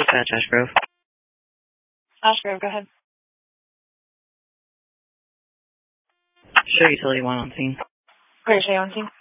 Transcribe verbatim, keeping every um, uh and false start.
Dispatch, Ash Grove. Ash Grove, go ahead. Sure, utility one on scene. Great, show you on scene.